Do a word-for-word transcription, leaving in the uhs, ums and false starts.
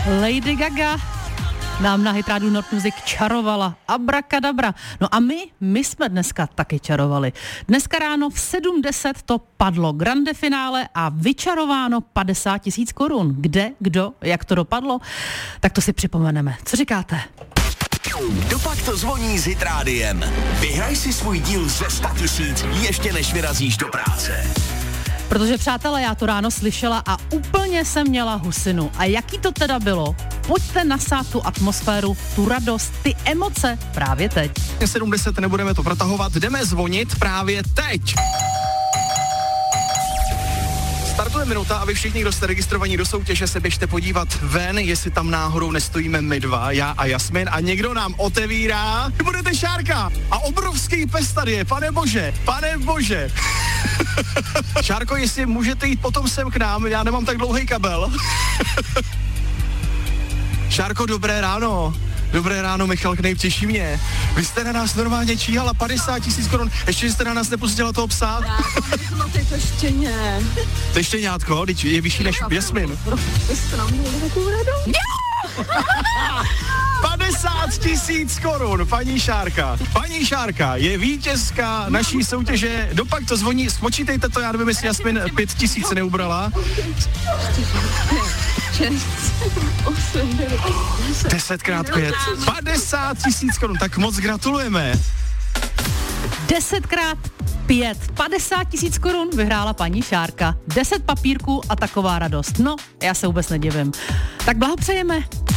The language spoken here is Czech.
Lady Gaga nám na Hitrádiu Nord Music čarovala. Abrakadabra. No a my, my jsme dneska taky čarovali. Dneska ráno v sedm deset to padlo grande finále a vyčarováno padesát tisíc korun. Kde, kdo, jak to dopadlo? Tak to si připomeneme. Co říkáte? Dopak to zvoní s Hitrádiem. Vyhraj si svůj díl ze sto tisíc ještě než vyrazíš do práce. Protože, přátelé, já to ráno slyšela a úplně jsem měla husinu. A jaký to teda bylo? Pojďte nasát tu atmosféru, tu radost, ty emoce právě teď. sedm deset nebudeme to protahovat, jdeme zvonit právě teď. Startuje minuta a vy všichni, kdo jste registrovaní do soutěže, se běžte podívat ven, jestli tam náhodou nestojíme my dva, já a Jasmin, a někdo nám otevírá. Vy budete Šárka a obrovský pes tady je, pane bože, pane bože. Šárko, jestli můžete jít potom sem k nám, já nemám tak dlouhý kabel. Šárko, dobré ráno. Dobré ráno, Michal Knejp, těší mě. Vy jste na nás normálně číhala padesát tisíc korun, ještě jste na nás nepustila toho psa. No ty to ještě ne. To ještě ňátko, teď je vyšší než Jasmin. Vy jste nám měli takovou radost. padesát tisíc korun, paní Šárka. Paní Šárka je vítězka naší soutěže. Dopak to zvoní, spočítejte to, já nevím, jestli Jasmin pět tisíc neubrala. Desetkrát pět. padesát tisíc korun, tak moc gratulujeme. Desetkrát pět. padesát tisíc korun vyhrála paní Šárka. Deset papírků a taková radost. No, já se vůbec nedivím. Tak blahopřejeme.